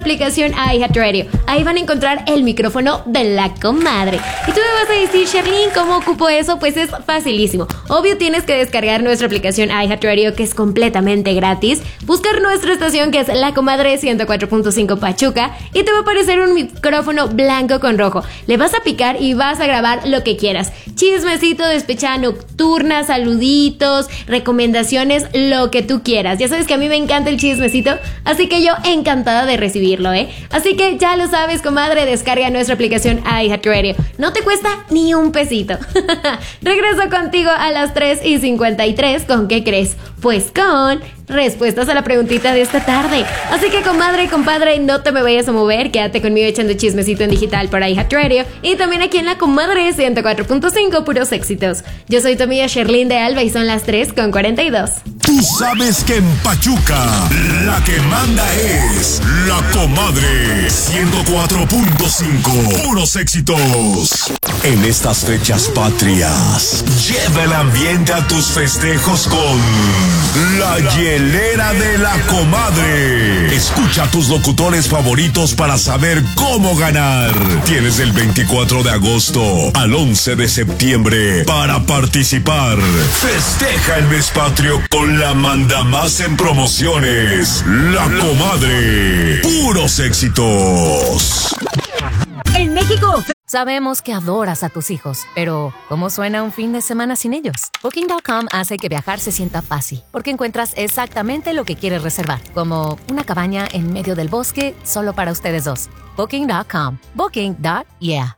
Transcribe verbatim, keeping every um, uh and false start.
aplicación iHeartRadio. Ahí van a encontrar el micrófono de la comadre. Y tú me vas a decir, Sherlyn, ¿cómo ocupo eso? Pues es facilísimo. Obvio, tienes que descargar nuestra aplicación iHeartRadio, que es completamente gratis. Buscar nuestra estación, que es La Comadre ciento cuatro punto cinco Pachuca, y te va a aparecer un micrófono blanco con rojo. Le vas a picar y vas a grabar lo que quieras. Chismecito, despechada nocturna, saluditos, recomendaciones, lo que tú quieras. Ya sabes que a mí me encanta el chismecito, así que yo encantada de recibirlo, ¿eh? Así que ya lo sabes, comadre, descarga nuestra aplicación iHeartRadio. No te cuesta ni un pesito. Regreso contigo a las tres y cincuenta y tres. ¿Con qué crees? Pues con respuestas a la preguntita de esta tarde. Así que, comadre y compadre, no te me vayas a mover. Quédate conmigo echando chismecito en digital por iHeartRadio y también aquí en La Comadre ciento cuatro punto cinco, puros éxitos. Yo soy tu amiga Sherlyn de Alba y son las tres con cuarenta y dos. Tú sabes que en Pachuca la que manda es La Comadre ciento cuatro punto cinco, puros éxitos. En estas fechas patrias, lleva el ambiente a tus festejos con La Hielera de La Comadre. Escucha a tus locutores favoritos para saber cómo ganar. Tienes del veinticuatro de agosto al once de septiembre para participar. Festeja el mes patrio con la mandamás en promociones. La Comadre, puros éxitos. En México. Sabemos que adoras a tus hijos, pero ¿cómo suena un fin de semana sin ellos? Booking punto com hace que viajar se sienta fácil, porque encuentras exactamente lo que quieres reservar, como una cabaña en medio del bosque solo para ustedes dos. Booking punto com. Booking. Yeah.